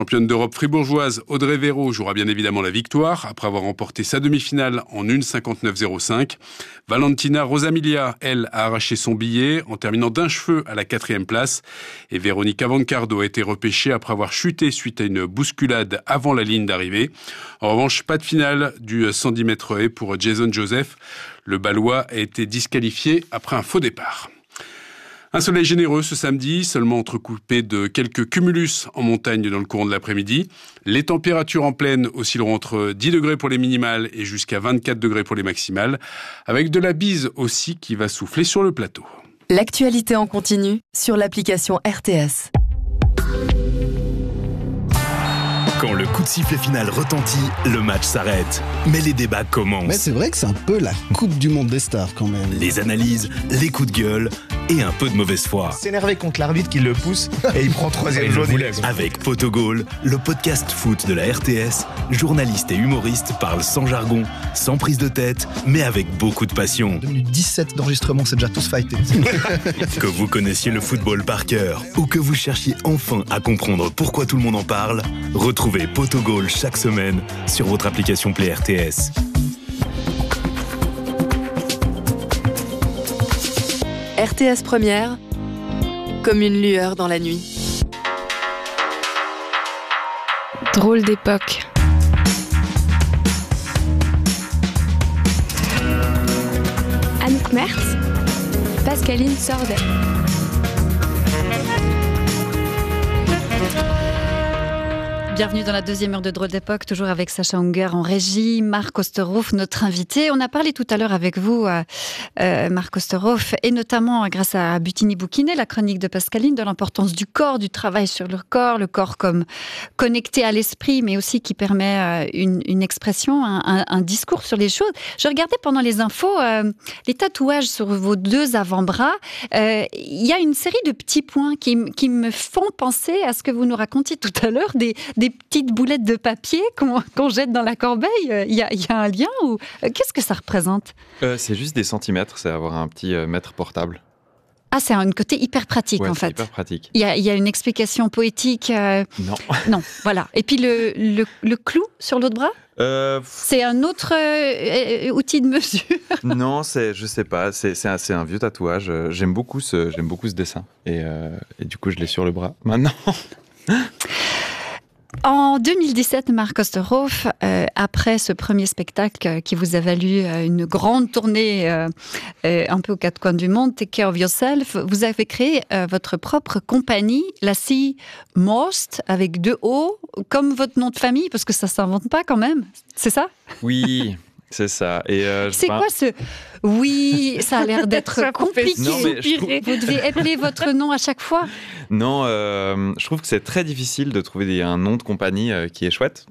Championne d'Europe fribourgeoise, Audrey Véro jouera bien évidemment la victoire après avoir remporté sa demi-finale en 1,59,05. Valentina Rosamilia, elle, a arraché son billet en terminant d'un cheveu à la 4e place. Et Véronica Vancardo a été repêchée après avoir chuté suite à une bousculade avant la ligne d'arrivée. En revanche, pas de finale du 110 mètres haies pour Jason Joseph. Le Balois a été disqualifié après un faux départ. Un soleil généreux ce samedi, seulement entrecoupé de quelques cumulus en montagne dans le courant de l'après-midi. Les températures en plaine oscilleront entre 10 degrés pour les minimales et jusqu'à 24 degrés pour les maximales, avec de la bise aussi qui va souffler sur le plateau. L'actualité en continu sur l'application RTS. Quand le coup de sifflet final retentit, le match s'arrête. Mais les débats commencent. Mais c'est vrai que c'est un peu la Coupe du Monde des stars quand même. Les analyses, les coups de gueule et un peu de mauvaise foi. S'énerver contre l'arbitre qui le pousse et il prend 3e jaune. Avec Potogol, le podcast foot de la RTS, journalistes et humoristes parlent sans jargon, sans prise de tête, mais avec beaucoup de passion. 2 minutes 17 d'enregistrement, c'est déjà tous fightés. Que vous connaissiez le football par cœur ou que vous cherchiez enfin à comprendre pourquoi tout le monde en parle, retrouvez Potogol chaque semaine sur votre application Play RTS. RTS Première, comme une lueur dans la nuit. Drôle d'époque. Anouk Mertz, Pascaline Sordet. Bienvenue dans la deuxième heure de Drôle d'époque, toujours avec Sacha Unger en régie, Marc Osterhoff, notre invité. On a parlé tout à l'heure avec vous, Marc Osterhoff, et notamment grâce à Butini Bouquinet, la chronique de Pascaline, de l'importance du corps, du travail sur le corps comme connecté à l'esprit, mais aussi qui permet une expression, un discours sur les choses. Je regardais pendant les infos les tatouages sur vos 2 avant-bras. Il y a une série de petits points qui me font penser à ce que vous nous racontiez tout à l'heure, des petites boulettes de papier qu'on jette dans la corbeille. Il y a un lien ou qu'est-ce que ça représente ? C'est juste des centimètres, c'est avoir un petit mètre portable. Ah, c'est un côté hyper pratique, en fait. C'est hyper pratique. Il y a une explication poétique. Non. Non, voilà. Et puis le clou sur l'autre bras, c'est un autre outil de mesure. Non, je sais pas. C'est un vieux tatouage. J'aime beaucoup ce dessin. Et du coup, je l'ai sur le bras maintenant. En 2017, Marc Osterhoff, après ce premier spectacle qui vous a valu une grande tournée un peu aux 4 coins du monde, Take Care of Yourself, vous avez créé votre propre compagnie, la Sea Most, avec 2 O, comme votre nom de famille, parce que ça ne s'invente pas quand même, c'est ça ? Oui, c'est ça. Et c'est quoi ce... Oui, ça a l'air d'être compliqué. Non, mais Vous devez appeler votre nom à chaque fois. Non, je trouve que c'est très difficile de trouver un nom de compagnie qui est chouette.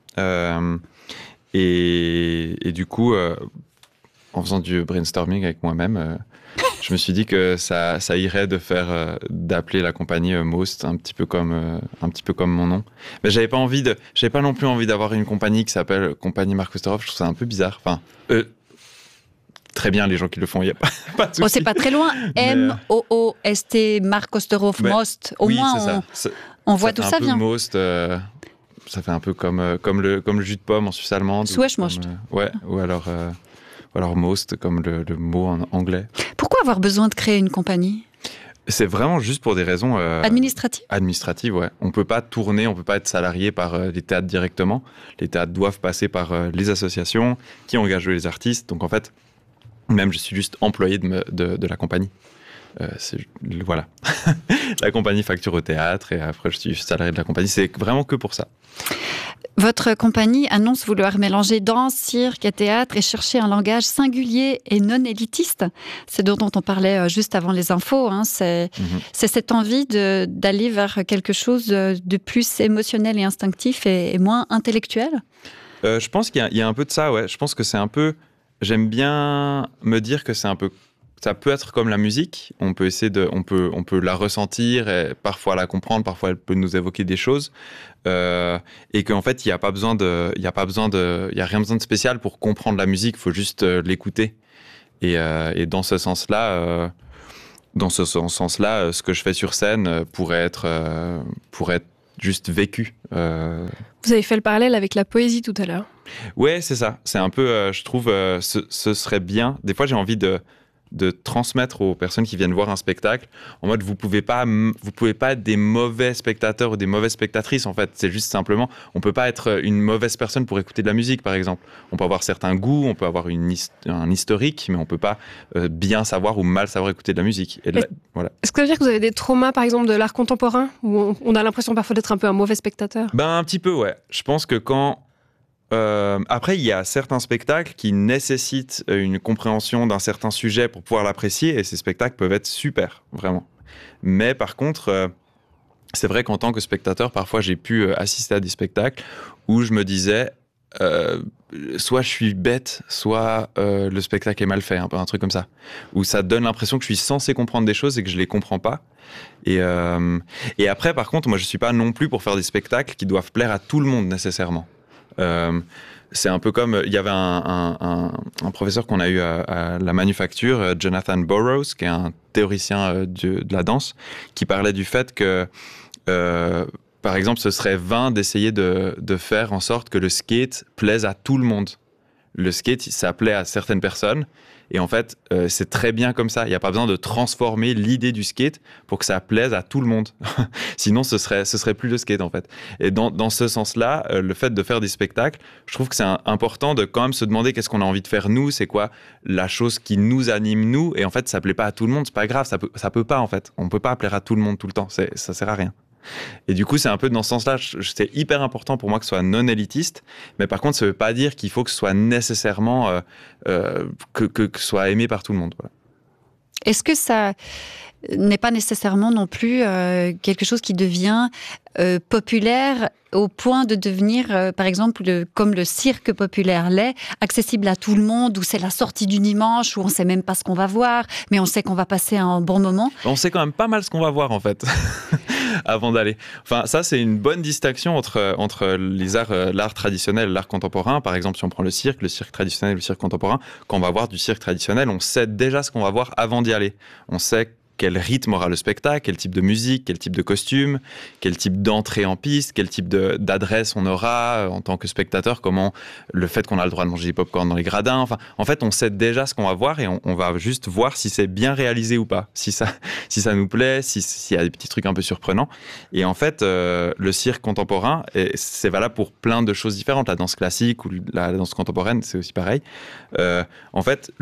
Et du coup, en faisant du brainstorming avec moi-même, je me suis dit que ça irait d'appeler la compagnie Most un petit peu comme mon nom. Mais j'avais pas non plus envie d'avoir une compagnie qui s'appelle Compagnie Marc Osterhoff. Je trouve ça un peu bizarre. Enfin, très bien les gens qui le font, il y a pas de souci. Oh, c'est pas très loin. M-O-O-S-T, Marc Osterhoff, Most. Au moins, on voit d'où ça vient. Most, ça fait un peu comme le jus de pomme en Suisse allemande. Sweshmost. Ouais, ou alors Most, comme le mot en anglais. Pourquoi avoir besoin de créer une compagnie ? C'est vraiment juste pour des raisons... administratives, ouais. On peut pas tourner, on peut pas être salarié par les théâtres directement. Les théâtres doivent passer par les associations qui engagent les artistes. Donc en fait, même je suis juste employé de la compagnie. Voilà. La compagnie facture au théâtre et après je suis salarié de la compagnie. C'est vraiment que pour ça. Votre compagnie annonce vouloir mélanger danse, cirque et théâtre et chercher un langage singulier et non élitiste. C'est dont on parlait juste avant les infos. Hein. C'est cette envie d'aller vers quelque chose de plus émotionnel et instinctif et moins intellectuel. Je pense qu'il y a un peu de ça, ouais. Je pense que c'est un peu... J'aime bien me dire que c'est un peu... Ça peut être comme la musique, on peut la ressentir et parfois la comprendre, parfois elle peut nous évoquer des choses, et qu'en fait il y a rien besoin de spécial pour comprendre la musique, il faut juste l'écouter. Et dans ce sens-là, ce que je fais sur scène pourrait être juste vécu. Vous avez fait le parallèle avec la poésie tout à l'heure. Ouais, c'est ça. C'est un peu, je trouve, ce serait bien. Des fois, j'ai envie de transmettre aux personnes qui viennent voir un spectacle en mode vous pouvez pas être des mauvais spectateurs ou des mauvaises spectatrices en fait, c'est juste simplement on peut pas être une mauvaise personne pour écouter de la musique par exemple, on peut avoir certains goûts, on peut avoir un historique mais on peut pas bien savoir ou mal savoir écouter de la musique et voilà. Est-ce que ça veut dire que vous avez des traumas par exemple de l'art contemporain où on a l'impression parfois d'être un peu un mauvais spectateur? Un petit peu ouais, je pense que quand après, il y a certains spectacles qui nécessitent une compréhension d'un certain sujet pour pouvoir l'apprécier, et ces spectacles peuvent être super, vraiment. Mais par contre, c'est vrai qu'en tant que spectateur, parfois j'ai pu assister à des spectacles où je me disais, soit je suis bête, soit le spectacle est mal fait, un peu un truc comme ça, où ça donne l'impression que je suis censé comprendre des choses et que je les comprends pas. Et après, par contre, moi je suis pas non plus pour faire des spectacles qui doivent plaire à tout le monde nécessairement. C'est un peu comme il y avait un professeur qu'on a eu à la Manufacture, Jonathan Burrows, qui est un théoricien de la danse, qui parlait du fait que par exemple ce serait vain d'essayer de faire en sorte que le skate plaise à tout le monde. Le skate, ça plaît à certaines personnes. Et en fait, c'est très bien comme ça. Il n'y a pas besoin de transformer l'idée du skate pour que ça plaise à tout le monde. Sinon, ce serait plus le skate, en fait. Et dans ce sens-là, le fait de faire des spectacles, je trouve que c'est important de quand même se demander qu'est-ce qu'on a envie de faire nous, c'est quoi la chose qui nous anime nous. Et en fait, ça ne plaît pas à tout le monde, c'est pas grave, ça peut pas, en fait. On ne peut pas plaire à tout le monde tout le temps, ça ne sert à rien. Et du coup, c'est un peu dans ce sens-là, c'est hyper important pour moi que ce soit non élitiste, mais par contre, ça ne veut pas dire qu'il faut que ce soit nécessairement que ce soit aimé par tout le monde. Voilà. Est-ce que ça n'est pas nécessairement non plus quelque chose qui devient populaire au point de devenir, par exemple, comme le cirque populaire l'est, accessible à tout le monde, où c'est la sortie du dimanche, où on ne sait même pas ce qu'on va voir, mais on sait qu'on va passer un bon moment? On sait quand même pas mal ce qu'on va voir, en fait. Avant d'aller. Enfin, ça, c'est une bonne distinction entre les arts, l'art traditionnel et l'art contemporain. Par exemple, si on prend le cirque traditionnel et le cirque contemporain, quand on va voir du cirque traditionnel, on sait déjà ce qu'on va voir avant d'y aller. On sait quel rythme aura le spectacle, quel type de musique, quel type de costume, quel type d'entrée en piste, quel type d'adresse on aura en tant que spectateur, comment le fait qu'on a le droit de manger des pop-corn dans les gradins. Enfin, en fait, on sait déjà ce qu'on va voir et on va juste voir si c'est bien réalisé ou pas, si ça nous plaît, s'il y a des petits trucs un peu surprenants. Et en fait, le cirque contemporain, c'est valable pour plein de choses différentes. La danse classique ou la danse contemporaine, c'est aussi pareil. En fait,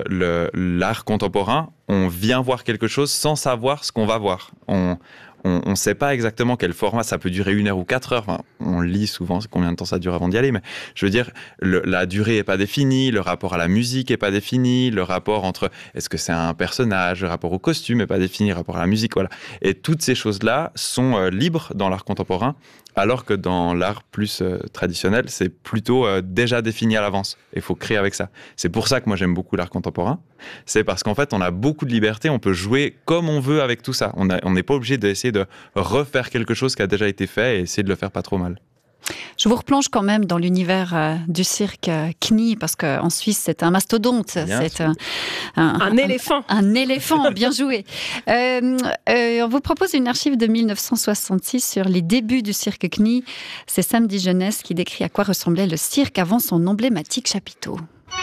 l'art contemporain, on vient voir quelque chose sans savoir ce qu'on va voir. On ne sait pas exactement quel format, ça peut durer 1 heure ou 4 heures. Enfin, on lit souvent combien de temps ça dure avant d'y aller, mais je veux dire, la durée n'est pas définie, le rapport à la musique n'est pas défini, le rapport entre est-ce que c'est un personnage, le rapport au costume n'est pas défini, le rapport à la musique, voilà. Et toutes ces choses-là sont libres dans l'art contemporain, alors que dans l'art plus traditionnel, c'est plutôt déjà défini à l'avance. Il faut créer avec ça. C'est pour ça que moi j'aime beaucoup l'art contemporain. C'est parce qu'en fait, on a beaucoup de liberté, on peut jouer comme on veut avec tout ça. On n'est pas obligé d'essayer de refaire quelque chose qui a déjà été fait et essayer de le faire pas trop mal. Je vous replonge quand même dans l'univers du cirque CNI, parce qu'en Suisse, c'est un mastodonte. C'est un éléphant. Un éléphant, bien joué. On vous propose une archive de 1966 sur les débuts du cirque CNI. C'est Samedi Jeunesse qui décrit à quoi ressemblait le cirque avant son emblématique chapiteau.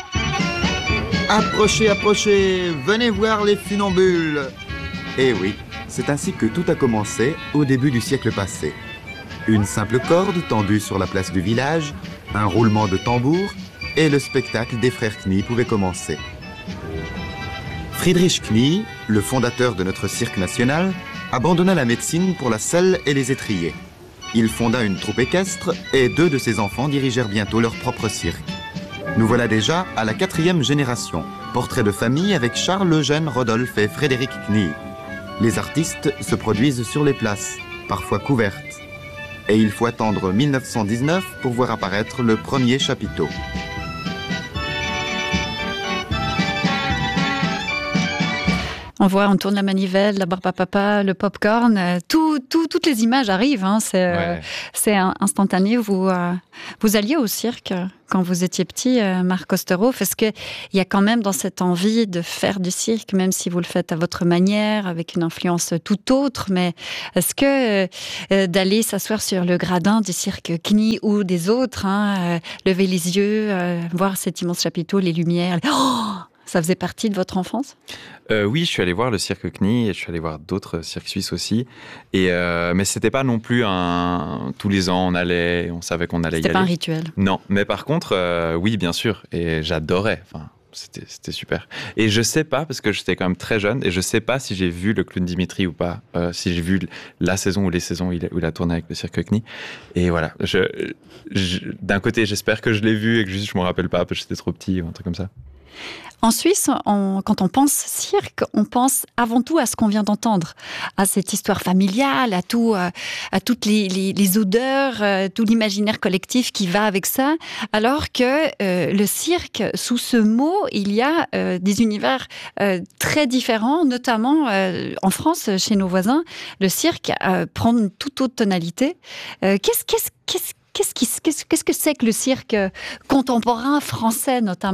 Approchez, approchez, venez voir les funambules. Eh oui, c'est ainsi que tout a commencé au début du siècle passé. Une simple corde tendue sur la place du village, un roulement de tambour, et le spectacle des frères Knie pouvait commencer. Friedrich Knie, le fondateur de notre cirque national, abandonna la médecine pour la selle et les étriers. Il fonda une troupe équestre et 2 de ses enfants dirigèrent bientôt leur propre cirque. Nous voilà déjà à la 4e génération. Portrait de famille avec Charles Eugène Rodolphe et Frédéric Knie. Les artistes se produisent sur les places, parfois couvertes. Et il faut attendre 1919 pour voir apparaître le premier chapiteau. On tourne la manivelle, la barbe à papa, le popcorn, toutes les images arrivent. Hein, c'est instantané. Vous alliez au cirque quand vous étiez petit, Marc Osterhoff. Est-ce qu'il y a quand même dans cette envie de faire du cirque, même si vous le faites à votre manière, avec une influence tout autre, mais est-ce que d'aller s'asseoir sur le gradin du cirque CNI ou des autres, lever les yeux, voir cet immense chapiteau, les lumières, ça faisait partie de votre enfance ? Oui, je suis allé voir le cirque CNI et je suis allé voir d'autres cirques suisses aussi. Mais c'était pas non plus tous les ans on savait qu'on allait y aller. C'était pas un rituel. Non, mais par contre, oui, bien sûr, et j'adorais. Enfin, c'était super. Et je sais pas, parce que j'étais quand même très jeune, et je sais pas si j'ai vu le clown Dimitri ou pas, si j'ai vu la saison ou les saisons où il a tourné avec le cirque CNI. Et voilà, d'un côté, j'espère que je l'ai vu et que juste je m'en rappelle pas parce que j'étais trop petit ou un truc comme ça. En Suisse, quand on pense cirque, on pense avant tout à ce qu'on vient d'entendre, à cette histoire familiale, à toutes les odeurs, tout l'imaginaire collectif qui va avec ça, alors que le cirque, sous ce mot, il y a des univers très différents, notamment en France, chez nos voisins, le cirque prend une toute autre tonalité. Qu'est-ce que c'est que le cirque contemporain français, notamment ?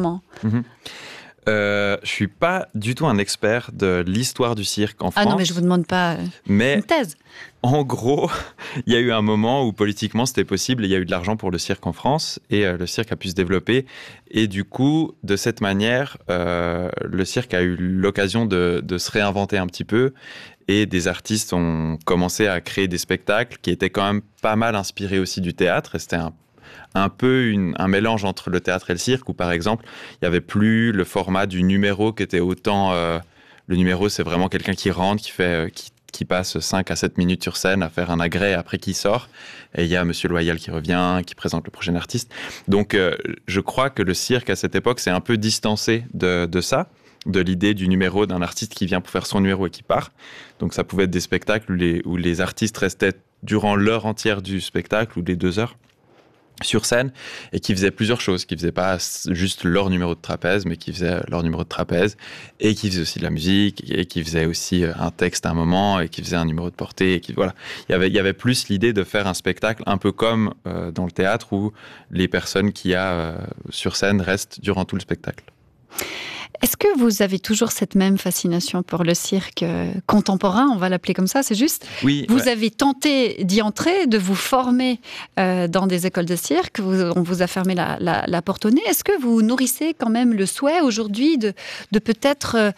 Je suis pas du tout un expert de l'histoire du cirque en France. Ah non, mais je vous demande pas une thèse. En gros, il y a eu un moment où politiquement c'était possible et il y a eu de l'argent pour le cirque en France et le cirque a pu se développer. Et du coup, de cette manière, le cirque a eu l'occasion de se réinventer un petit peu et des artistes ont commencé à créer des spectacles qui étaient quand même pas mal inspirés aussi du théâtre. Et c'était un peu un mélange entre le théâtre et le cirque, où par exemple, il n'y avait plus le format du numéro qui était autant... le numéro, c'est vraiment quelqu'un qui rentre, qui passe 5 à 7 minutes sur scène à faire un agrès, après qui sort. Et il y a Monsieur Loyal qui revient, qui présente le prochain artiste. Donc, je crois que le cirque, à cette époque, s'est un peu distancé de ça, de l'idée du numéro d'un artiste qui vient pour faire son numéro et qui part. Donc, ça pouvait être des spectacles où les artistes restaient durant l'heure entière du spectacle, ou les 2 heures, sur scène, et qui faisaient plusieurs choses, qui faisaient pas juste leur numéro de trapèze, mais qui faisaient leur numéro de trapèze, et qui faisaient aussi de la musique, et qui faisaient aussi un texte à un moment, et qui faisaient un numéro de portée, et voilà. Il y avait plus l'idée de faire un spectacle un peu comme dans le théâtre, où les personnes qu'il y a sur scène restent durant tout le spectacle. Est-ce que vous avez toujours cette même fascination pour le cirque contemporain, on va l'appeler comme ça, c'est juste ? Oui. Vous avez tenté d'y entrer, de vous former dans des écoles de cirque, on vous a fermé la porte au nez. Est-ce que vous nourrissez quand même le souhait aujourd'hui de peut-être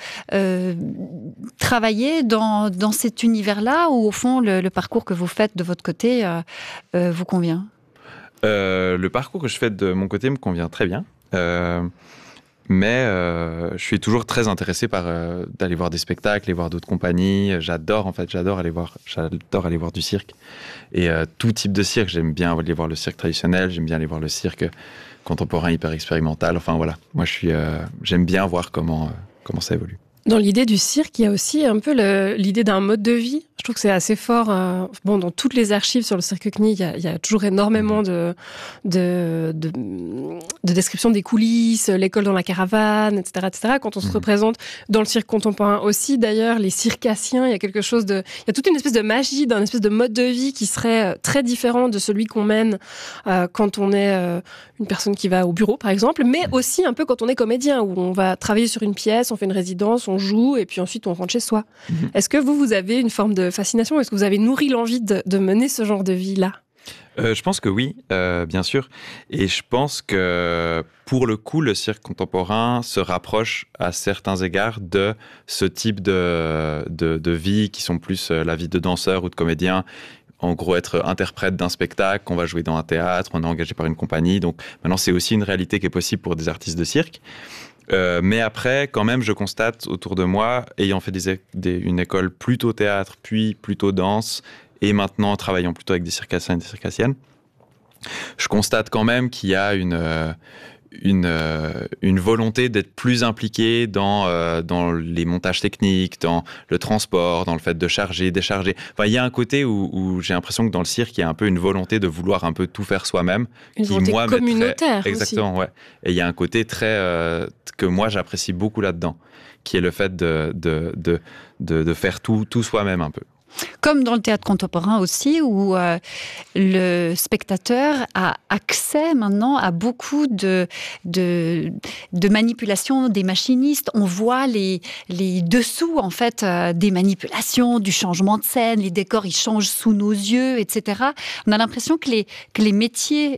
travailler dans cet univers-là, où au fond le parcours que vous faites de votre côté vous convient ? Le parcours que je fais de mon côté me convient très bien. Mais je suis toujours très intéressé par d'aller voir des spectacles et voir d'autres compagnies. J'adore aller voir du cirque. Et tout type de cirque, j'aime bien aller voir le cirque traditionnel, j'aime bien aller voir le cirque contemporain hyper expérimental. Enfin voilà, moi j'aime bien voir comment ça évolue. Dans l'idée du cirque, il y a aussi un peu l'idée d'un mode de vie. Je trouve que c'est assez fort. Dans toutes les archives sur le cirque CNI, il y a toujours énormément de descriptions des coulisses, l'école dans la caravane, etc., etc. Quand on se représente dans le cirque contemporain aussi, d'ailleurs, les circassiens, il y a quelque chose il y a toute une espèce de magie, d'un espèce de mode de vie qui serait très différent de celui qu'on mène quand on est une personne qui va au bureau, par exemple, mais aussi un peu quand on est comédien, où on va travailler sur une pièce, on fait une résidence, on joue, et puis ensuite on rentre chez soi. Est-ce que vous avez une forme de fascination ? Est-ce que vous avez nourri l'envie de mener ce genre de vie-là ? Je pense que oui, bien sûr. Et je pense que, pour le coup, le cirque contemporain se rapproche à certains égards de ce type de vie qui sont plus la vie de danseur ou de comédien. En gros, être interprète d'un spectacle, qu'on va jouer dans un théâtre, on est engagé par une compagnie. Donc maintenant, c'est aussi une réalité qui est possible pour des artistes de cirque. Mais après, quand même, je constate autour de moi, ayant fait une école plutôt théâtre, puis plutôt danse, et maintenant travaillant plutôt avec des circassiens et des circassiennes, je constate quand même qu'il y a une volonté d'être plus impliqué dans les montages techniques, dans le transport, dans le fait de charger, décharger. Enfin, il y a un côté où j'ai l'impression que dans le cirque, il y a un peu une volonté de vouloir un peu tout faire soi-même. Une volonté communautaire exactement, aussi. Ouais. Et il y a un côté très que moi j'apprécie beaucoup là-dedans, qui est le fait de faire tout soi-même un peu. Comme dans le théâtre contemporain aussi, où le spectateur a accès maintenant à beaucoup de manipulations des machinistes. On voit les dessous, en fait, des manipulations, du changement de scène, les décors, ils changent sous nos yeux, etc. On a l'impression que les métiers